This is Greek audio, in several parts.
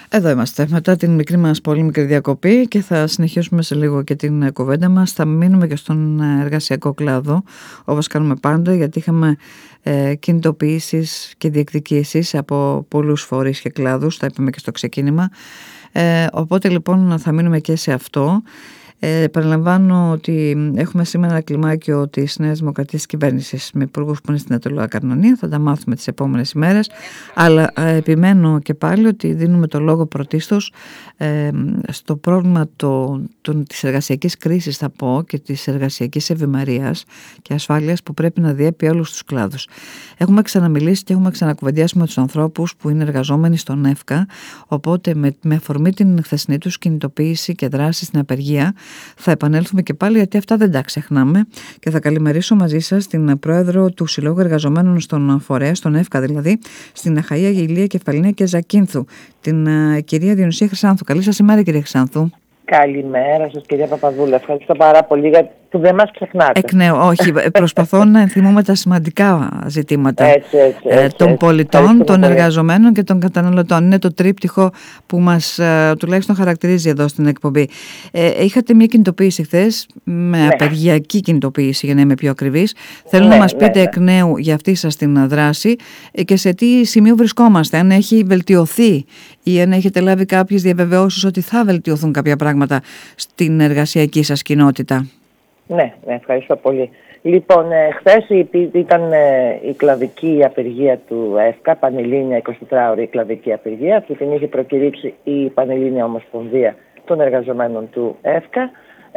Εδώ είμαστε μετά την μικρή μας πολύ μικρή διακοπή και θα συνεχίσουμε σε λίγο και την κουβέντα μας. Θα μείνουμε και στον εργασιακό κλάδο όπως κάνουμε πάντα, γιατί είχαμε κινητοποιήσεις και διεκδικήσεις από πολλούς φορείς και κλάδους, τα είπαμε και στο ξεκίνημα. Οπότε λοιπόν θα μείνουμε και σε αυτό. Παραλαμβάνω ότι έχουμε σήμερα ένα κλιμάκιο της Νέας Δημοκρατίας κυβέρνησης με υπουργούς που είναι στην Αττολή Καρνανία. Θα τα μάθουμε τις επόμενες ημέρες. Αλλά επιμένω και πάλι ότι δίνουμε το λόγο πρωτίστως στο πρόβλημα της εργασιακής κρίσης, θα πω, και της εργασιακής ευημερίας και ασφάλειας που πρέπει να διέπει όλους τους κλάδους. Έχουμε ξαναμιλήσει και έχουμε ξανακουβεντιάσει με τους ανθρώπους που είναι εργαζόμενοι στον ΕΦΚΑ. Οπότε με αφορμή την χθεσινή τους κινητοποίηση και δράση στην απεργία, θα επανέλθουμε και πάλι, γιατί αυτά δεν τα ξεχνάμε, και θα καλημερίσω μαζί σας την πρόεδρο του Συλλόγου Εργαζομένων στον φορέα, στον ΕΦΚΑ δηλαδή, στην Αχαΐα, Ηλία, Κεφαλίνια και Ζακίνθου, την κυρία Διονυσία Χρυσάνθου. Καλή σας ημέρα, κυρία Χρυσάνθου. Καλημέρα σας, κυρία Παπαδούλα. Ευχαριστώ πάρα πολύ για που δεν μας ξεχνάτε. Εκ νέου, όχι. Προσπαθώ να ενθυμούμε τα σημαντικά ζητήματα των πολιτών, των εργαζομένων και των καταναλωτών. Είναι το τρίπτυχο που μας τουλάχιστον χαρακτηρίζει εδώ στην εκπομπή. Είχατε μια κινητοποίηση χθες, με απεργιακή κινητοποίηση για να είμαι πιο ακριβής. Θέλω να μας πείτε εκ νέου για αυτή σας την δράση και σε τι σημείο βρισκόμαστε, αν έχει βελτιωθεί ή αν έχετε λάβει κάποιες διαβεβαιώσεις ότι θα βελτιωθούν κάποια πράγματα στην εργασιακή σας κοινότητα. Ναι, ευχαριστώ πολύ. Λοιπόν, χθες ήταν η κλαδική απεργία του ΕΦΚΑ, Πανελλήνια 24ωρη κλαδική απεργία, που την είχε προκηρύξει η Πανελλήνια Ομοσπονδία των Εργαζομένων του ΕΦΚΑ.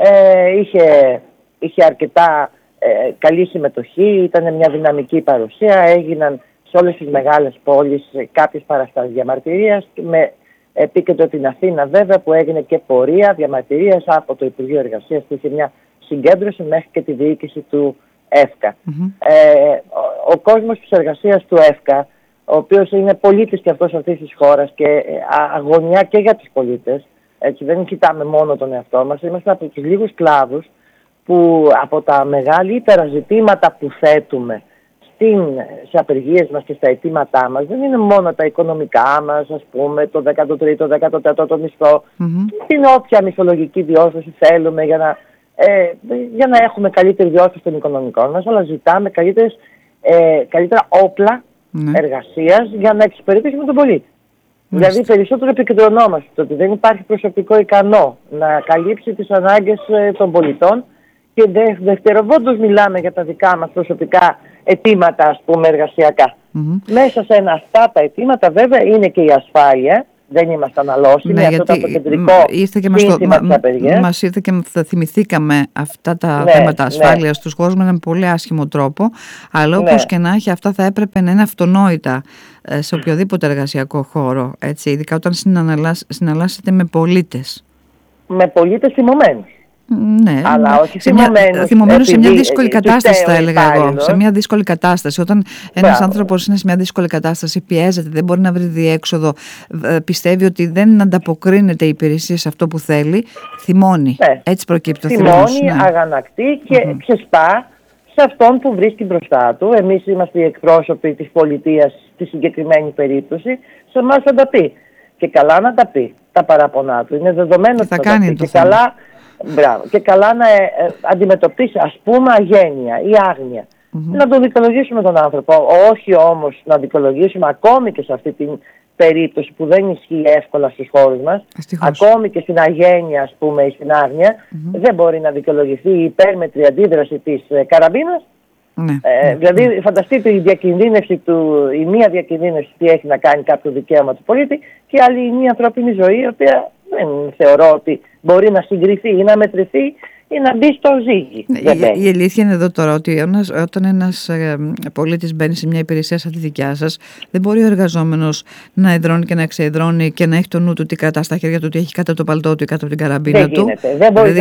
Είχε αρκετά καλή συμμετοχή, ήταν μια δυναμική παρουσία, έγιναν σε όλες τις μεγάλες πόλεις κάποιες παραστάσεις διαμαρτυρίας, με επίκεντρο την Αθήνα βέβαια, που έγινε και πορεία διαμαρτυρίας από το Υπουργείο Εργασίας, που είχε μια συγκέντρωση μέχρι και τη διοίκηση του ΕΦΚΑ. Ο κόσμος της εργασίας του ΕΦΚΑ, ο οποίος είναι πολίτης και αυτός αυτής της χώρας και αγωνιά και για τους πολίτες, έτσι, δεν κοιτάμε μόνο τον εαυτό μας, είμαστε από τους λίγους κλάδους που από τα μεγαλύτερα ζητήματα που θέτουμε σε απεργίες μας και στα αιτήματά μας δεν είναι μόνο τα οικονομικά μας, ας πούμε, το 13ο, 14ο μισθό, την όποια μισθολογική διόρθωση θέλουμε για να έχουμε καλύτερη διόρθωση των οικονομικών μας, αλλά ζητάμε καλύτερα όπλα εργασίας για να εξυπηρετήσουμε τον πολίτη. Δηλαδή περισσότερο επικεντρωνόμαστε στο ότι δεν υπάρχει προσωπικό ικανό να καλύψει τις ανάγκες των πολιτών και δευτεροβόντως μιλάμε για τα δικά μας προσωπικά αιτήματα, ας πούμε, εργασιακά. Μέσα σε αυτά τα αιτήματα βέβαια είναι και η ασφάλεια. Δεν ήμασταν αλώσιμοι, αυτό το κεντρικό σύνθημα της απεργίας. Μας ήρθε και θα θυμηθήκαμε αυτά τα θέματα ασφάλειας στους χώρους με έναν πολύ άσχημο τρόπο, αλλά όπως και να έχει, αυτά θα έπρεπε να είναι αυτονόητα σε οποιοδήποτε εργασιακό χώρο, έτσι, ειδικά όταν συναλλάσσετε με πολίτες. Με πολίτες θυμωμένους. Ναι, αλλά όχι θυμωμένους σε μια δύσκολη κατάσταση, θα έλεγα εγώ. Σε μια δύσκολη κατάσταση. Όταν ένας άνθρωπος είναι σε μια δύσκολη κατάσταση, πιέζεται, δεν μπορεί να βρει διέξοδο, πιστεύει ότι δεν ανταποκρίνεται η υπηρεσία σε αυτό που θέλει, θυμώνει. Έτσι προκύπτει το θυμός. Θυμώνει, αγανακτεί και ξεσπά σε αυτόν που βρίσκει μπροστά του. Εμείς είμαστε οι εκπρόσωποι της πολιτείας στη συγκεκριμένη περίπτωση. Σε εμάς θα τα πει. Και καλά να τα πει τα παραπονά του. Είναι δεδομένο ότι θα τα πει. Και καλά να αντιμετωπίσει, ας πούμε, αγένεια ή άγνοια. Να τον δικαιολογήσουμε τον άνθρωπο. Όχι όμως να δικαιολογήσουμε ακόμη και σε αυτή την περίπτωση που δεν ισχύει εύκολα στους χώρους μας. Ακόμη και στην αγένεια, ας πούμε, ή στην άγνοια, δεν μπορεί να δικαιολογηθεί η υπέρμετρη αντίδραση της καραμπίνας. Δηλαδή, φανταστείτε η μία διακινδύνευση τι έχει να κάνει κάποιο δικαίωμα του πολίτη, και η άλλη η μία ανθρώπινη ζωή, η οποία δεν θεωρώ ότι μπορεί να συγκριθεί ή να μετρηθεί ή να μπει στο ζύγι. Η αλήθεια είναι εδώ τώρα ότι όταν ένας πολίτης μπαίνει σε μια υπηρεσία σαν τη δικιά σας, δεν μπορεί ο εργαζόμενος να εδρώνει και να εξεδρώνει και να έχει το νου του τι κρατά στα χέρια του, τι έχει κάτω το παλτό του ή κάτω από την καραμπίνα του. Δεν μπορεί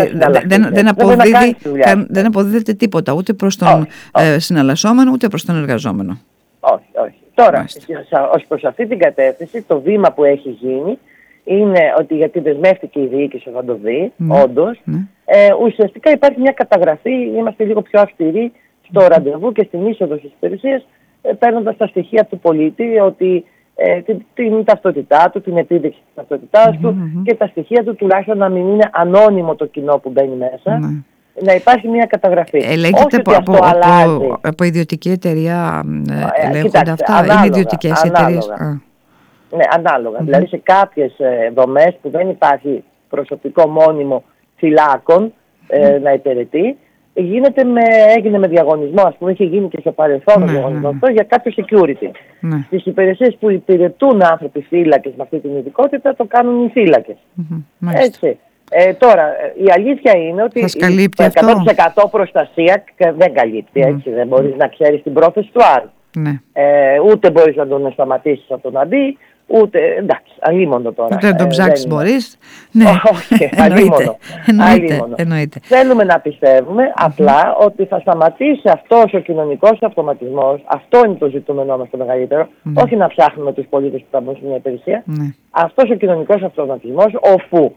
δεν αποδίδεται τίποτα ούτε προς τον συναλλασσόμενο ούτε προς τον εργαζόμενο. Όχι. Τώρα, ως προς αυτή την κατεύθυνση, το βήμα που έχει γίνει είναι ότι, γιατί δεσμεύτηκε η διοίκηση θα το δει, όντως, ουσιαστικά υπάρχει μια καταγραφή, είμαστε λίγο πιο αυστηροί στο ραντεβού και στην είσοδο της υπηρεσίας, παίρνοντας τα στοιχεία του πολίτη, ότι την ταυτότητά του, την επίδειξη της ταυτότητάς του και τα στοιχεία του τουλάχιστον να μην είναι ανώνυμο το κοινό που μπαίνει μέσα. Να υπάρχει μια καταγραφή. Ελέγχεται από ιδιωτική εταιρεία, ελέγχονται αυτά, είναι ιδιωτικές εταιρείες. Ναι, ανάλογα. Δηλαδή σε κάποιες δομές που δεν υπάρχει προσωπικό μόνιμο φυλάκων να υπηρετεί, έγινε με διαγωνισμό, ας πούμε, είχε γίνει και στο παρελθόν διαγωνισμό αυτό για κάποιο security. Στις υπηρεσίες που υπηρετούν άνθρωποι φύλακες με αυτή την ειδικότητα, το κάνουν οι φύλακες. Έτσι. Τώρα, η αλήθεια είναι ότι το 100% προστασία δεν καλύπτει. Έτσι, δεν μπορείς να ξέρεις την πρόθεση του άλλου. Ούτε μπορείς να τον σταματήσεις από το να μπει, ούτε, εντάξει, αλίμονο τώρα. Ούτε να τον ψάξεις μπορείς. Όχι, εννοείται. Θέλουμε να πιστεύουμε απλά ότι θα σταματήσει αυτός ο κοινωνικός αυτοματισμός. Αυτό είναι το ζητούμενό μας το μεγαλύτερο. Όχι να ψάχνουμε τους πολίτες που θα μπουν σε μια υπηρεσία. Αυτός ο κοινωνικός αυτοματισμός, όπου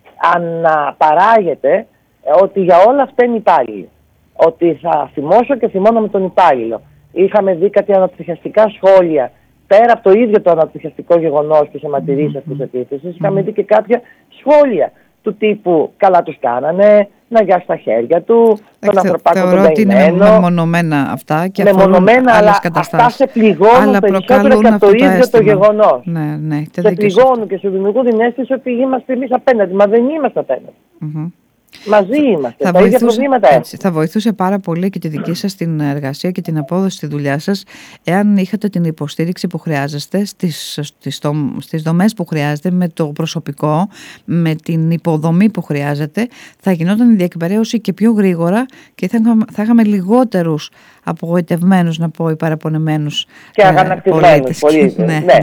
αναπαράγεται ότι για όλα αυτά είναι υπάλληλοι. Ότι θα θυμώσω και θυμώνω με τον υπάλληλο. Είχαμε δει κάτι αναπτυχιαστικά σχόλια πέρα από το ίδιο το αναπτυχιαστικό γεγονός της αιματηρής αυτής της επίθεσης. Είχαμε δει και κάποια σχόλια του τύπου καλά τους κάνανε, να γιάσει τα χέρια του, τον ανθρωπάκο τον καημένο. Θεωρώ ότι είναι μεμονωμένα αυτά και αφορούν άλλες καταστάσεις. Αυτά σε πληγώνουν περισσότερο και από το ίδιο το γεγονός. Σε πληγώνουν και σου δημιουργούν την αίσθηση ότι είμαστε εμείς απέναντι. Μα δεν είμαστε απέναντι. Μαζί είμαστε. Τα ίδια προβλήματα έχουμε. Θα βοηθούσε πάρα πολύ και τη δική σας την εργασία και την απόδοση στη δουλειά σας, εάν είχατε την υποστήριξη που χρειάζεστε στις δομές που χρειάζεται, με το προσωπικό, με την υποδομή που χρειάζεται. Θα γινόταν η διακυβέρνηση και πιο γρήγορα και θα είχαμε λιγότερους απογοητευμένους, να πω, ή παραπονεμένους και αγανακτισμένους πολίτες.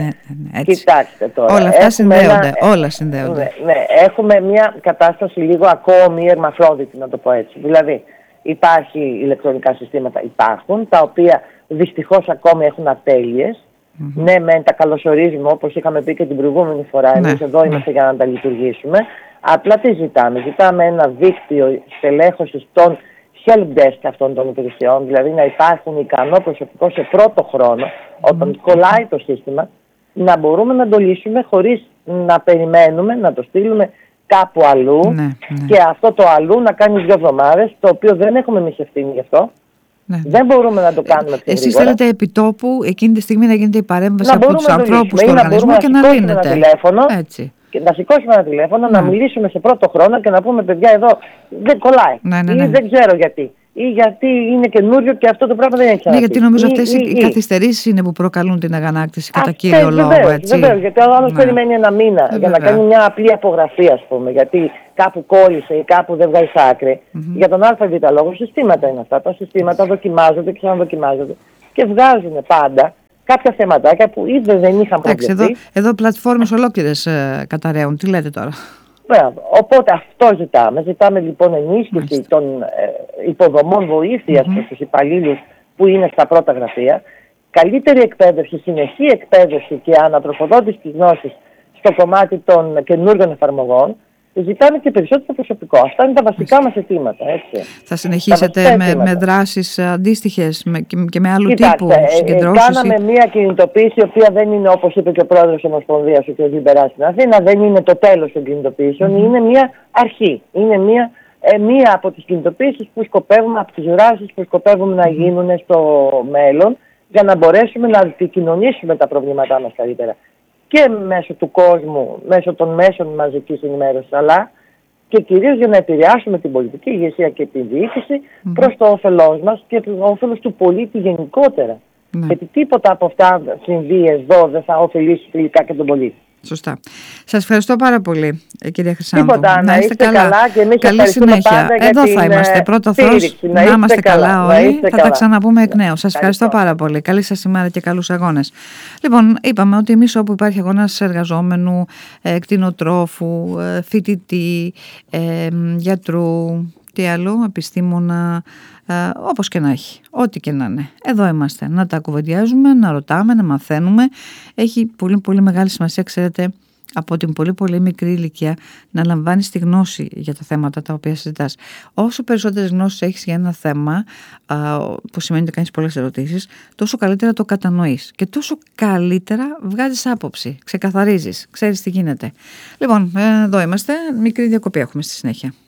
Κοιτάξτε τώρα. Όλα αυτά συνδέονται. Όλα συνδέονται. Έχουμε μια κατάσταση λίγο ακόμη ερμαφρόδιτη, να το πω έτσι. Δηλαδή, υπάρχει ηλεκτρονικά συστήματα, υπάρχουν, τα οποία δυστυχώς ακόμη έχουν ατέλειες. Ναι, μεν τα καλωσορίζουμε, όπως είχαμε πει και την προηγούμενη φορά. Εμείς εδώ είμαστε για να τα λειτουργήσουμε. Απλά τι ζητάμε? Ζητάμε ένα δίκτυο στελέχωσης των helpdesk αυτών των υπηρεσιών, δηλαδή να υπάρχουν ικανό προσωπικό σε πρώτο χρόνο, όταν κολλάει το σύστημα, να μπορούμε να το λύσουμε χωρίς να περιμένουμε, να το στείλουμε κάπου αλλού και αυτό το αλλού να κάνει 2 εβδομάδες, το οποίο δεν έχουμε εμείς ευθύνη γι' αυτό. Δεν μπορούμε να το κάνουμε πιο Εσείς θέλετε επιτόπου εκείνη τη στιγμή να γίνεται η παρέμβαση από τους ανθρώπους του οργανισμού και να λύνεται. Να σηκώσουμε ένα τηλέφωνο, να μιλήσουμε σε πρώτο χρόνο και να πούμε παιδιά εδώ δεν κολλάει ή δεν ξέρω γιατί. Ή γιατί είναι καινούριο και αυτό το πράγμα δεν έχει ξαναπεί. Γιατί νομίζω αυτές οι καθυστερήσεις είναι που προκαλούν την αγανάκτηση κατά κύριο λόγο. Βεβαίως, γιατί ο άλλος περιμένει ένα μήνα για να κάνει μια απλή απογραφή, ας πούμε, γιατί κάπου κόλλησε ή κάπου δεν βγάζει άκρη. Για τον ΑΒ λόγο συστήματα είναι αυτά. Τα συστήματα δοκιμάζονται και ξαναδοκιμάζονται και βγάζουν πάντα κάποια θεματάκια που ήδη δεν είχαν προβλεφθεί. Εδώ πλατφόρμες ολόκληρες καταραίουν. Τι λέτε τώρα? Οπότε αυτό ζητάμε. Ζητάμε λοιπόν ενίσχυση των υποδομών βοήθειας προς τους υπαλλήλους που είναι στα πρώτα γραφεία, καλύτερη εκπαίδευση, συνεχή εκπαίδευση και ανατροφοδότηση της γνώσης στο κομμάτι των καινούργιων εφαρμογών. Ζητάμε και περισσότερο προσωπικό. Αυτά είναι τα βασικά μας αιτήματα. Έτσι. Θα συνεχίσετε με δράσεις αντίστοιχες και με άλλου τύπου συγκεντρώσεις? Κάναμε μια κινητοποίηση, η οποία δεν είναι, όπως είπε και ο πρόεδρος της Ομοσπονδίας, ο κ. Λιμπεράς στην Αθήνα, δεν είναι το τέλος των κινητοποιήσεων, είναι μια αρχή. Είναι μία από τις κινητοποιήσεις που σκοπεύουμε, από τις δράσεις που σκοπεύουμε να γίνουν στο μέλλον, για να μπορέσουμε να επικοινωνήσουμε τα προβλήματά μας καλύτερα. Και μέσω του κόσμου, μέσω των μέσων μαζικής ενημέρωσης, αλλά και κυρίως για να επηρεάσουμε την πολιτική ηγεσία και την διοίκηση προς το όφελός μας και το όφελος του πολίτη γενικότερα. Γιατί τίποτα από αυτά συμβεί εδώ δεν θα ωφελήσει τελικά και τον πολίτη. Σωστά. Σας ευχαριστώ πάρα πολύ, κυρία Χρυσάνθου. Τίποτα, να είστε καλά και εμείς καλή συνέχεια. Πάντα εδώ για θα είμαστε. Πρώτο Θεός, να είμαστε καλά όλοι. Θα τα ξαναπούμε εκ νέου. Σας ευχαριστώ πάρα πολύ. Καλή σας ημέρα και καλούς αγώνες. Λοιπόν, είπαμε ότι εμείς όπου υπάρχει αγώνας εργαζόμενου, κτηνοτρόφου, φοιτητή, γιατρού, τι άλλο, επιστήμονα, όπως και να έχει, ό,τι και να είναι. Εδώ είμαστε, να τα κουβεντιάζουμε, να ρωτάμε, να μαθαίνουμε. Έχει πολύ πολύ μεγάλη σημασία, ξέρετε, από την πολύ πολύ μικρή ηλικία να λαμβάνεις τη γνώση για τα θέματα τα οποία συζητάς. Όσο περισσότερες γνώσεις έχεις για ένα θέμα, που σημαίνει ότι κάνεις πολλές ερωτήσεις, τόσο καλύτερα το κατανοείς και τόσο καλύτερα βγάζεις άποψη, ξεκαθαρίζεις, ξέρεις τι γίνεται. Λοιπόν, εδώ είμαστε, μικρή διακοπή έχουμε στη συνέχεια.